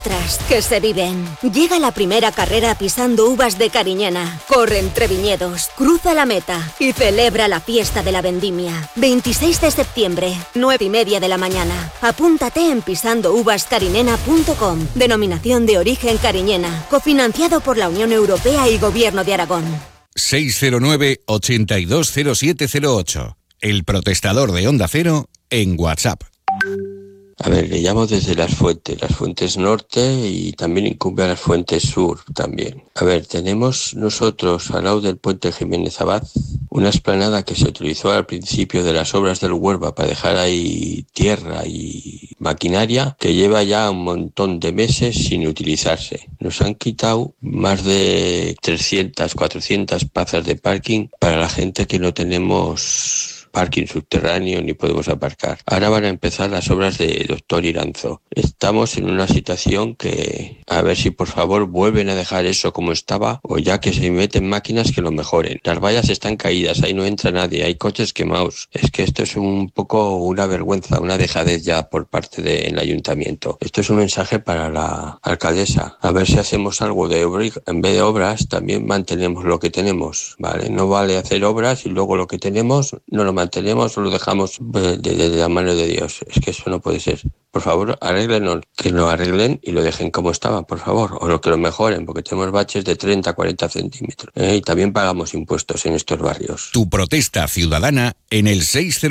Tras que se viven. Llega la primera carrera pisando uvas de Cariñena. Corre entre viñedos, cruza la meta y celebra la fiesta de la vendimia. 26 de septiembre, 9:30 de la mañana. Apúntate en pisandouvascarinena.com. Denominación de origen Cariñena. Cofinanciado por la Unión Europea y Gobierno de Aragón. 609-820708. El protestador de Onda Cero en WhatsApp. A ver, le llamo desde Las Fuentes Norte y también incumbe a Las Fuentes Sur también. A ver, tenemos nosotros al lado del puente Jiménez Abad una explanada que se utilizó al principio de las obras del Huelva para dejar ahí tierra y maquinaria que lleva ya un montón de meses sin utilizarse. Nos han quitado más de 300, 400 plazas de parking para la gente que no tenemos parking subterráneo ni podemos aparcar. Ahora van a empezar las obras de Doctor Iranzo. Estamos en una situación que a ver si por favor vuelven a dejar eso como estaba o ya que se meten máquinas que lo mejoren. Las vallas están caídas, ahí no entra nadie, hay coches quemados. Es que esto es un poco una vergüenza, una dejadez ya por parte del ayuntamiento. Esto es un mensaje para la alcaldesa. A ver si hacemos algo de obra, en vez de obras también mantenemos lo que tenemos, ¿vale? No vale hacer obras y luego lo que tenemos no lo mantenemos o lo dejamos de la mano de Dios. Es que eso no puede ser. Por favor, arréglenos, que lo arreglen y lo dejen como estaba, por favor. O lo que lo mejoren, porque tenemos baches de 30, 40 centímetros. Y también pagamos impuestos en estos barrios. Tu protesta ciudadana en el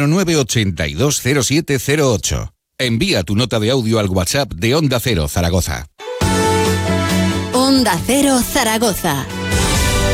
609-820708. Envía tu nota de audio al WhatsApp de Onda Cero Zaragoza. Onda Cero Zaragoza.